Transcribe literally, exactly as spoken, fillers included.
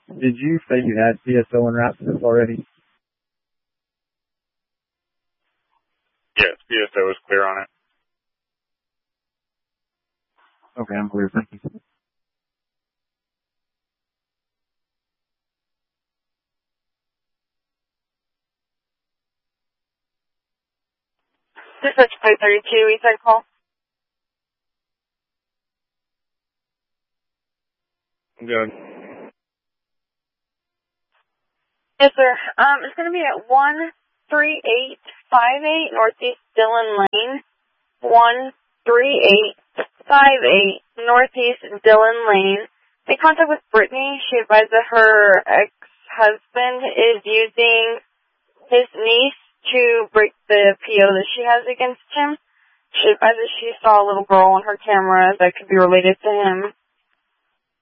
did you say you had P S O and Rapsis already? Yes, P S O is clear on it. Okay, I'm clear. Thank you. This is five thirty-two, Eastside call. Good. Yes, sir. Um, it's going to be at one three eight five eight Northeast Dillon Lane. one three eight five eight Northeast Dillon Lane. In contact with Brittany, she advised that her ex-husband is using his niece to break the P O that she has against him. She advised that she saw a little girl on her camera that could be related to him.